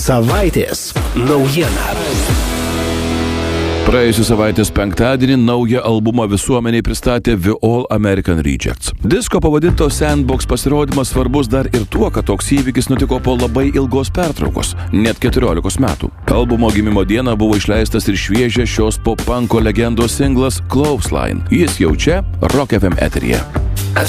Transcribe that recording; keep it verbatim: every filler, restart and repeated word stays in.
Savaitės naujiena. Praėjusią savaitės penktadienį naują albumą visuomeniai pristatė The All American Rejects. Disko pavadinto Sandbox pasirodymas svarbus dar ir tuo, kad toks įvykis nutiko po labai ilgos pertraukos, net keturiolikos metų. Albumo gimimo dieną buvo išleistas ir šviežias šios pop-punko legendos singlas Clothesline. Jis jau čia Rock F M eteryje.